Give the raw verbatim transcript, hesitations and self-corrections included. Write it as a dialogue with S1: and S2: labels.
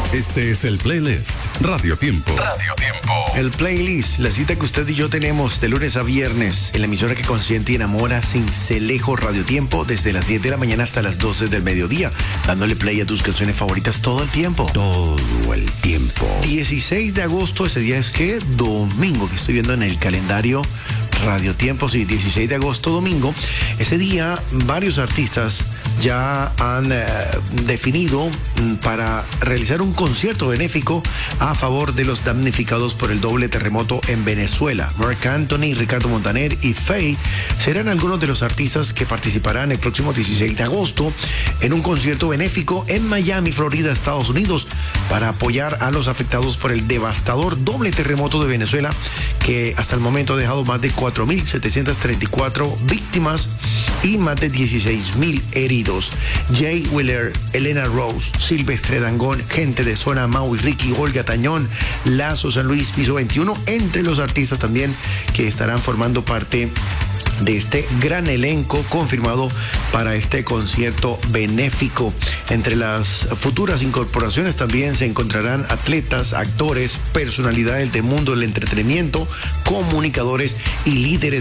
S1: Este es el playlist Radio Tiempo. Radio Tiempo.
S2: El playlist, la cita que usted y yo tenemos de lunes a viernes en la emisora que consiente y enamora Cincelejo Radio Tiempo desde las diez de la mañana hasta las doce del mediodía, dándole play a tus canciones favoritas todo el tiempo.
S1: Todo el tiempo.
S2: dieciséis de agosto, ese día es que domingo, que estoy viendo en el calendario Radio Tiempo, sí, dieciséis de agosto, domingo. Ese día varios artistas ya han eh, definido mm, para realizar un concierto benéfico a favor de los damnificados por el doble terremoto en Venezuela. Marc Anthony, Ricardo Montaner y Faye serán algunos de los artistas que participarán el próximo dieciséis de agosto en un concierto benéfico en Miami, Florida, Estados Unidos, para apoyar a los afectados por el devastador doble terremoto de Venezuela, que hasta el momento ha dejado más de cuatro mil setecientas treinta y cuatro víctimas y más de dieciséis mil heridos. Jay Wheeler, Elena Rose, Silvestre Dangond, gente de Zona Maui, Ricky, Olga Tañón, Lazo, San Luis, Piso veintiuno, entre los artistas también que estarán formando parte de este gran elenco confirmado para este concierto benéfico. Entre las futuras incorporaciones también se encontrarán atletas, actores, personalidades del mundo del entretenimiento, comunicadores y líderes